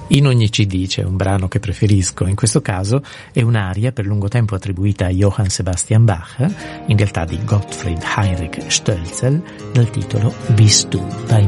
In ogni CD c'è un brano che preferisco, in questo caso è un'aria per lungo tempo attribuita a Johann Sebastian Bach, in realtà di Gottfried Heinrich Stölzel, dal titolo Bist du bei